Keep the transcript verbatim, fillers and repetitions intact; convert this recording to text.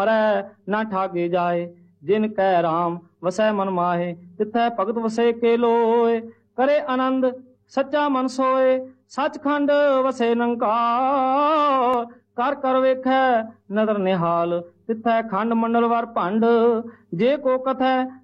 ना ठागे जाए। जिन कह राम वसै मन माहे, तिथै भगत वसे के लोए। करे आनंद सच्चा मन सोए, सचखंड वसे निरंकार। कर कर वेखै नदर निहाल, तिथै खंड मंडल वर भंड। जे को कथै